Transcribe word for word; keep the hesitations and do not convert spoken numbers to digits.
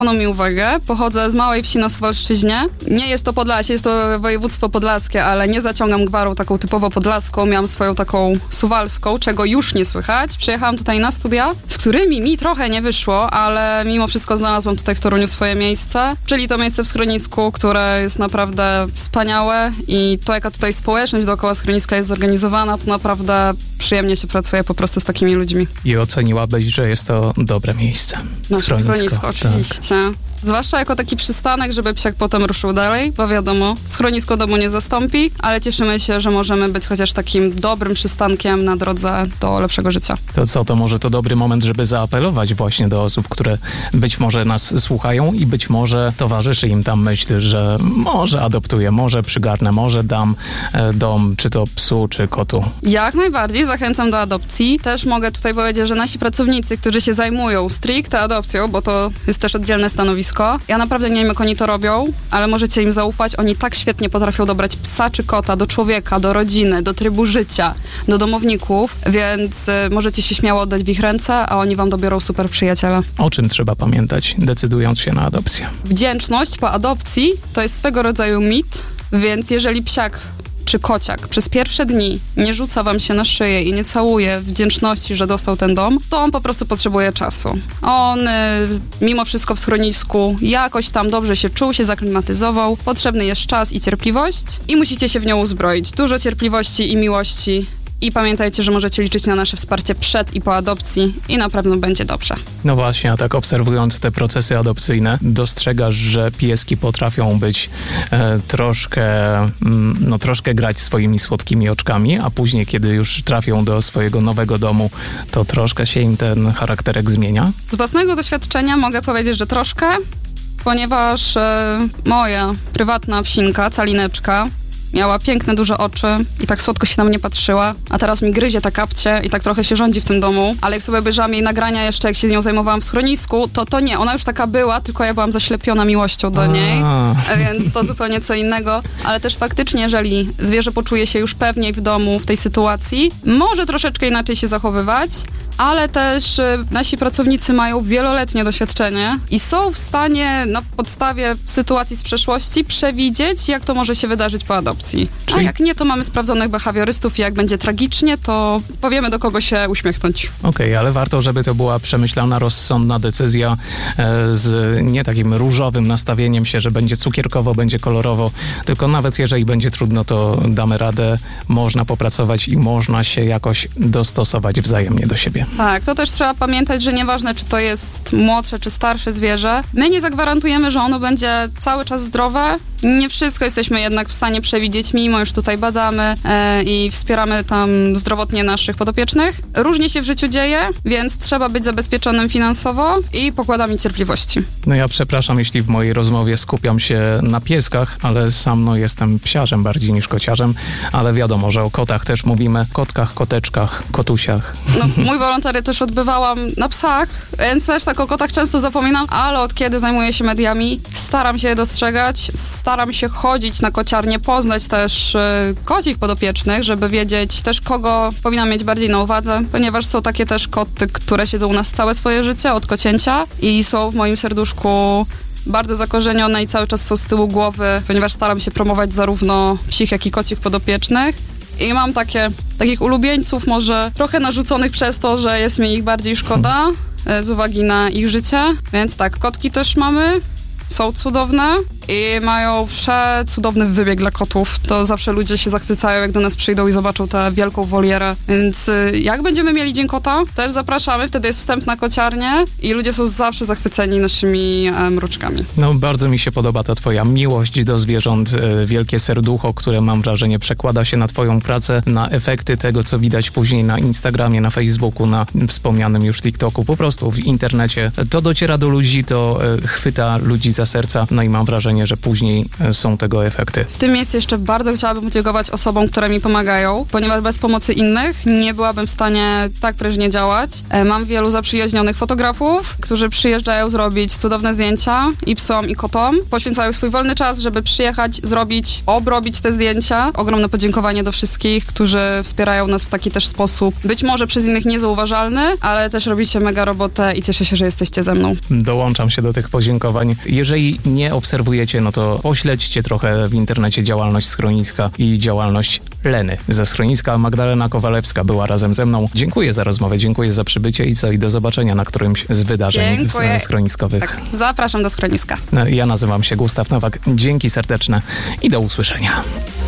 Zwrócono mi uwagę, pochodzę z małej wsi na Suwalszczyźnie. Nie jest to Podlasie, jest to województwo podlaskie, ale nie zaciągam gwarą taką typowo podlaską. Miałam swoją taką suwalską, czego już nie słychać. Przyjechałam tutaj na studia, z którymi mi trochę nie wyszło, ale mimo wszystko znalazłam tutaj w Toruniu swoje miejsce. Czyli to miejsce w schronisku, które jest naprawdę wspaniałe i to, jaka tutaj społeczność dookoła schroniska jest zorganizowana, to naprawdę przyjemnie się pracuje po prostu z takimi ludźmi. I oceniłabyś, że jest to dobre miejsce. Nasze Schronisko, schronisko, oczywiście. Tak. Zwłaszcza jako taki przystanek, żeby psiak potem ruszył dalej, bo wiadomo, schronisko domu nie zastąpi, ale cieszymy się, że możemy być chociaż takim dobrym przystankiem na drodze do lepszego życia. To co, to może to dobry moment, żeby zaapelować właśnie do osób, które być może nas słuchają i być może towarzyszy im tam myśl, że może adoptuję, może przygarnę, może dam e, dom, czy to psu, czy kotu. Jak najbardziej zachęcam do adopcji. Też mogę tutaj powiedzieć, że nasi pracownicy, którzy się zajmują stricte adopcją, bo to jest też oddzielne stanowisko, ja naprawdę nie wiem, jak oni to robią, ale możecie im zaufać. Oni tak świetnie potrafią dobrać psa czy kota do człowieka, do rodziny, do trybu życia, do domowników, więc y, możecie się śmiało oddać w ich ręce, a oni wam dobiorą super przyjaciela. O czym trzeba pamiętać, decydując się na adopcję? Wdzięczność po adopcji to jest swego rodzaju mit, więc jeżeli psiak czy kociak przez pierwsze dni nie rzuca wam się na szyję i nie całuje wdzięczności, że dostał ten dom, to on po prostu potrzebuje czasu. On y, mimo wszystko w schronisku jakoś tam dobrze się czuł, się zaklimatyzował. Potrzebny jest czas i cierpliwość i musicie się w nią uzbroić. Dużo cierpliwości i miłości. I pamiętajcie, że możecie liczyć na nasze wsparcie przed i po adopcji i na pewno będzie dobrze. No właśnie, a tak obserwując te procesy adopcyjne, dostrzegasz, że pieski potrafią być e, troszkę, mm, no troszkę grać swoimi słodkimi oczkami, a później, kiedy już trafią do swojego nowego domu, to troszkę się im ten charakterek zmienia? Z własnego doświadczenia mogę powiedzieć, że troszkę, ponieważ e, moja prywatna psinka, calineczka, miała piękne, duże oczy i tak słodko się na mnie patrzyła, a teraz mi gryzie ta kapcie i tak trochę się rządzi w tym domu, ale jak sobie obejrzałam jej nagrania jeszcze, jak się z nią zajmowałam w schronisku, to to nie, ona już taka była, tylko ja byłam zaślepiona miłością do niej, więc to zupełnie co innego, ale też faktycznie, jeżeli zwierzę poczuje się już pewniej w domu, w tej sytuacji, może troszeczkę inaczej się zachowywać, ale też y, nasi pracownicy mają wieloletnie doświadczenie i są w stanie na podstawie sytuacji z przeszłości przewidzieć, jak to może się wydarzyć po adopcji. Czyli... A jak nie, to mamy sprawdzonych behawiorystów i jak będzie tragicznie, to powiemy, do kogo się uśmiechnąć. Okej, okay, ale warto, żeby to była przemyślana, rozsądna decyzja e, z nie takim różowym nastawieniem się, że będzie cukierkowo, będzie kolorowo, tylko nawet jeżeli będzie trudno, to damy radę, można popracować i można się jakoś dostosować wzajemnie do siebie. Tak, to też trzeba pamiętać, że nieważne, czy to jest młodsze, czy starsze zwierzę, my nie zagwarantujemy, że ono będzie cały czas zdrowe. Nie wszystko jesteśmy jednak w stanie przewidzieć, mimo już tutaj badamy e, i wspieramy tam zdrowotnie naszych podopiecznych. Różnie się w życiu dzieje, więc trzeba być zabezpieczonym finansowo i pokładami cierpliwości. No ja przepraszam, jeśli w mojej rozmowie skupiam się na pieskach, ale sam no jestem psiarzem bardziej niż kociarzem, ale wiadomo, że o kotach też mówimy, kotkach, koteczkach, kotusiach. No, mój wolontariat też odbywałam na psach, więc też tak o kotach często zapominam, ale od kiedy zajmuję się mediami, staram się je dostrzegać, staram się chodzić na kociarnie, poznać też y, kocich podopiecznych, żeby wiedzieć też, kogo powinnam mieć bardziej na uwadze, ponieważ są takie też koty, które siedzą u nas całe swoje życie od kocięcia i są w moim serduszku bardzo zakorzenione i cały czas są z tyłu głowy, ponieważ staram się promować zarówno psich, jak i kocich podopiecznych. I mam takie, takich ulubieńców może trochę narzuconych przez to, że jest mi ich bardziej szkoda z uwagi na ich życie. Więc tak, kotki też mamy, są cudowne i mają przecudowny wybieg dla kotów. To zawsze ludzie się zachwycają, jak do nas przyjdą i zobaczą tę wielką wolierę. Więc jak będziemy mieli Dzień Kota, też zapraszamy, wtedy jest wstęp na kociarnię i ludzie są zawsze zachwyceni naszymi e, mruczkami. No bardzo mi się podoba ta twoja miłość do zwierząt, e, wielkie serducho, które mam wrażenie przekłada się na twoją pracę, na efekty tego, co widać później na Instagramie, na Facebooku, na wspomnianym już TikToku, po prostu w internecie. To dociera do ludzi, to e, chwyta ludzi za serca, no i mam wrażenie, wrażenie, że później są tego efekty. W tym miejscu jeszcze bardzo chciałabym podziękować osobom, które mi pomagają, ponieważ bez pomocy innych nie byłabym w stanie tak prężnie działać. Mam wielu zaprzyjaźnionych fotografów, którzy przyjeżdżają zrobić cudowne zdjęcia i psom, i kotom. Poświęcają swój wolny czas, żeby przyjechać, zrobić, obrobić te zdjęcia. Ogromne podziękowanie do wszystkich, którzy wspierają nas w taki też sposób, być może przez innych niezauważalny, ale też robicie mega robotę i cieszę się, że jesteście ze mną. Dołączam się do tych podziękowań. Jeżeli nie obserwujecie, no to pośledźcie trochę w internecie działalność schroniska i działalność Leny ze schroniska. Magdalena Kowalewska była razem ze mną. Dziękuję za rozmowę, dziękuję za przybycie i co, i do zobaczenia na którymś z wydarzeń Dziękuję. schroniskowych. Tak, zapraszam do schroniska. Ja nazywam się Gustaw Nowak. Dzięki serdeczne i do usłyszenia.